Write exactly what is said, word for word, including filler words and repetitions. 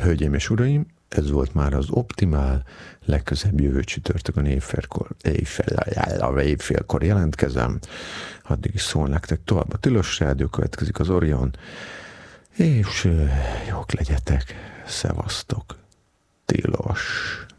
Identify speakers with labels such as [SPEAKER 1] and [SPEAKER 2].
[SPEAKER 1] hölgyeim és uraim, ez volt már az optimál, legközebb jövő csütörtökön évfélkor, évfél, évfélkor jelentkezem. Addig is szól nektek tovább a Tilos Rádió, következik az Orion, és jók legyetek, szevasztok, Tilos.